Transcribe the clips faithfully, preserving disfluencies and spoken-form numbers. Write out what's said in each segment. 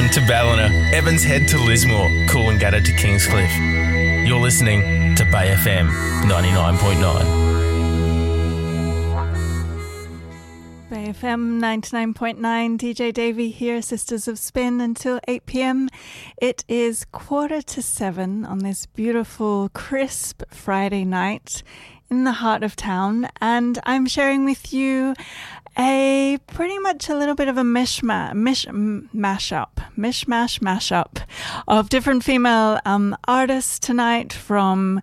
Darwin to Ballina, Evans Head to Lismore, Coolangatta to Kingscliff. You're listening to Bay F M ninety-nine point nine. Bay F M ninety-nine point nine, D J Davey here, Sisters of Spin, until eight p.m. It is quarter to seven on this beautiful, crisp Friday night in the heart of town, and I'm sharing with you a pretty much a little bit of a mishmash, mish, mashup, mishmash mashup of different female um, artists tonight, from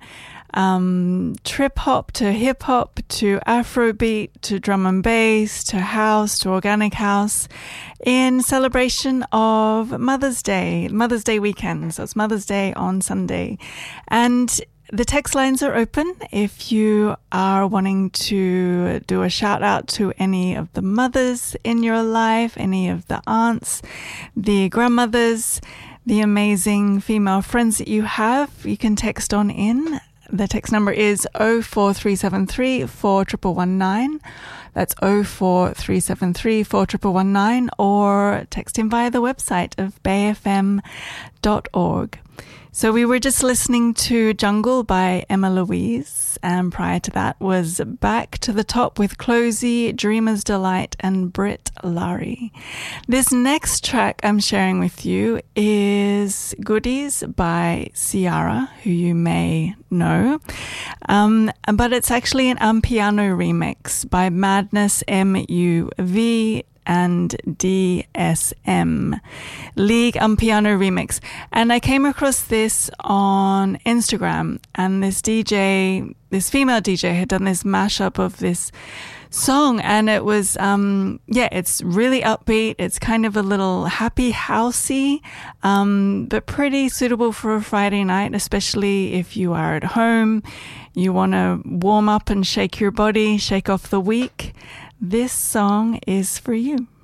um, trip hop to hip hop to Afrobeat to drum and bass to house to organic house, in celebration of Mother's Day, Mother's Day weekend. So it's Mother's Day on Sunday, and the text lines are open if you are wanting to do a shout out to any of the mothers in your life, any of the aunts, the grandmothers, the amazing female friends that you have. You can text on in. The text number is oh four three seven three, four one one one nine. That's oh four three seven three, four one one one nine, or text in via the website of bay f m dot org. So we were just listening to Jungle by Emma Louise, and prior to that was Back to the Top with Closey, Dreamer's Delight, and Britt Lari. This next track I'm sharing with you is Goodies by Ciara, who you may know, um, but it's actually an Ampiano remix by Madness M U V and D S M, League Ampiano Remix. And I came across this on Instagram, and this D J, this female D J, had done this mashup of this song, and it was, um, yeah, it's really upbeat. It's kind of a little happy housey, um, but pretty suitable for a Friday night, especially if you are at home, you want to warm up and shake your body, shake off the week. This song is for you.